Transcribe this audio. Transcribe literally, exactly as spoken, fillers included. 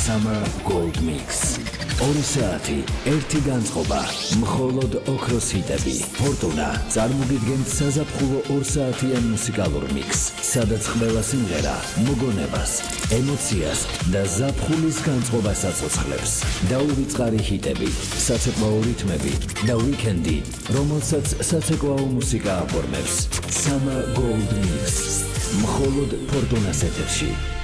Summer Gold Mix. ორი საათი, ერთი განწყობა, მხოლოდ ოქროს ჰიტები. Fortuna წარმოგიდგენთ საზაფხულო ორ საათიან მუსიკალურ მიქსს, სადაც ყველა სიმღერა მოგონებას, ემოციას და ზაფხულის განწყობას აცოცხლებს. დაუვიწყარი ჰიტები, საცეკვაო რითმები და ვიკენდი, რომელსაც საცეკვაო მუსიკა აფორმებს. Summer Gold Mix. მხოლოდ Fortuna's ეთერში.